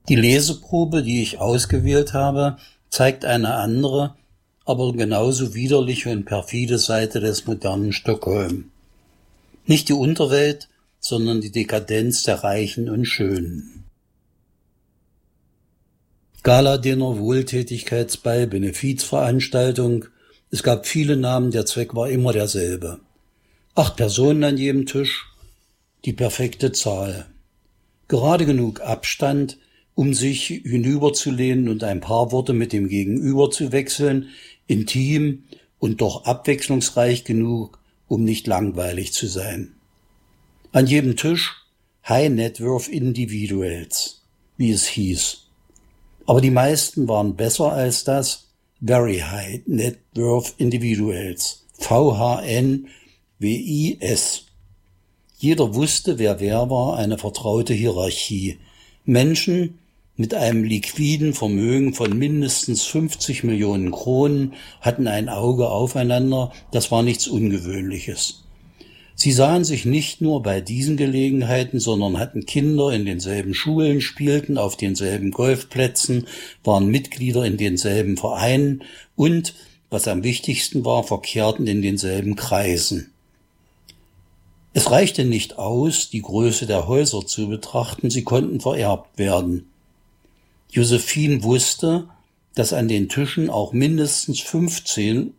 Die Leseprobe, die ich ausgewählt habe, zeigt eine andere, aber genauso widerliche und perfide Seite des modernen Stockholm. Nicht die Unterwelt, sondern die Dekadenz der Reichen und Schönen. Gala-Dinner, Wohltätigkeitsball, Benefizveranstaltung. Es gab viele Namen, der Zweck war immer derselbe. 8 Personen an jedem Tisch, die perfekte Zahl. Gerade genug Abstand, um sich hinüberzulehnen und ein paar Worte mit dem Gegenüber zu wechseln, intim und doch abwechslungsreich genug, um nicht langweilig zu sein. An jedem Tisch High Net Worth Individuals, wie es hieß. Aber die meisten waren besser als das, Very High Net Worth Individuals, VHNWIS. Jeder wusste, wer war, eine vertraute Hierarchie. Menschen mit einem liquiden Vermögen von mindestens 50 Millionen Kronen hatten ein Auge aufeinander, das war nichts Ungewöhnliches. Sie sahen sich nicht nur bei diesen Gelegenheiten, sondern hatten Kinder in denselben Schulen, spielten auf denselben Golfplätzen, waren Mitglieder in denselben Vereinen und, was am wichtigsten war, verkehrten in denselben Kreisen. Es reichte nicht aus, die Größe der Häuser zu betrachten, sie konnten vererbt werden. Josephine wusste, dass an den Tischen auch mindestens 15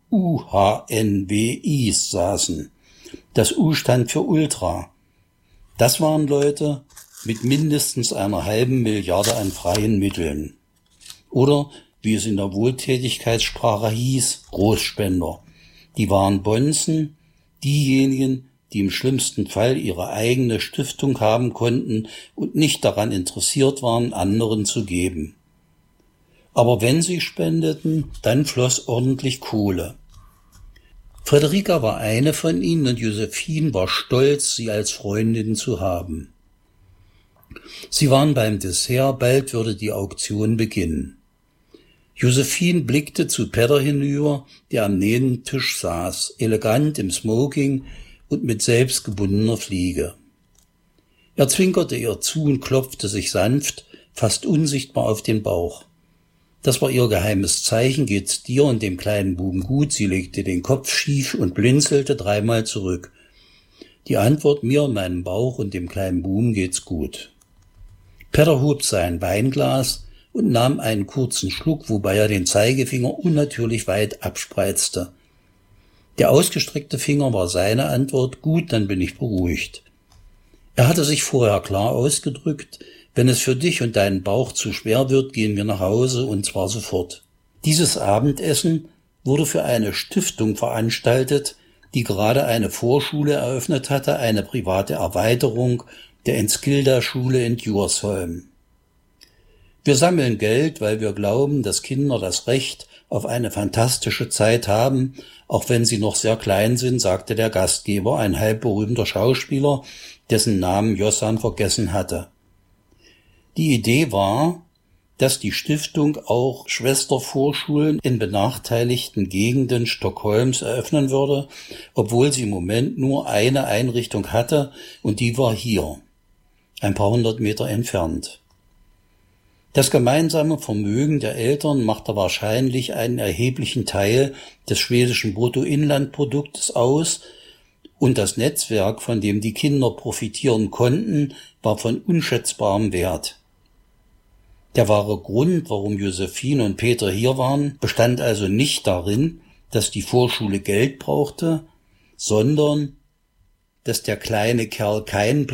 UHNWIs saßen. Das U stand für Ultra. Das waren Leute mit mindestens einer halben Milliarde an freien Mitteln. Oder, wie es in der Wohltätigkeitssprache hieß, Großspender. Die waren Bonzen, diejenigen, die im schlimmsten Fall ihre eigene Stiftung haben konnten und nicht daran interessiert waren, anderen zu geben. Aber wenn sie spendeten, dann floss ordentlich Kohle. Friederika war eine von ihnen und Josephine war stolz, sie als Freundin zu haben. Sie waren beim Dessert, bald würde die Auktion beginnen. Josephine blickte zu Petter hinüber, der am Nebentisch saß, elegant im Smoking und mit selbstgebundener Fliege. Er zwinkerte ihr zu und klopfte sich sanft, fast unsichtbar auf den Bauch. Das war ihr geheimes Zeichen, geht's dir und dem kleinen Buben gut? Sie legte den Kopf schief und blinzelte 3-mal zurück. Die Antwort, mir und meinem Bauch und dem kleinen Buben geht's gut. Petter hob sein Weinglas und nahm einen kurzen Schluck, wobei er den Zeigefinger unnatürlich weit abspreizte. Der ausgestreckte Finger war seine Antwort, gut, dann bin ich beruhigt. Er hatte sich vorher klar ausgedrückt, wenn es für dich und deinen Bauch zu schwer wird, gehen wir nach Hause und zwar sofort. Dieses Abendessen wurde für eine Stiftung veranstaltet, die gerade eine Vorschule eröffnet hatte, eine private Erweiterung der Enskilda-Schule in Djursholm. Wir sammeln Geld, weil wir glauben, dass Kinder das Recht auf eine fantastische Zeit haben, auch wenn sie noch sehr klein sind, sagte der Gastgeber, ein halbberühmter Schauspieler, dessen Namen Jossan vergessen hatte. Die Idee war, dass die Stiftung auch Schwestervorschulen in benachteiligten Gegenden Stockholms eröffnen würde, obwohl sie im Moment nur eine Einrichtung hatte und die war hier, ein paar 100 Meter entfernt. Das gemeinsame Vermögen der Eltern machte wahrscheinlich einen erheblichen Teil des schwedischen Bruttoinlandproduktes aus und das Netzwerk, von dem die Kinder profitieren konnten, war von unschätzbarem Wert. Der wahre Grund, warum Josephine und Peter hier waren, bestand also nicht darin, dass die Vorschule Geld brauchte, sondern dass der kleine Kerl keinen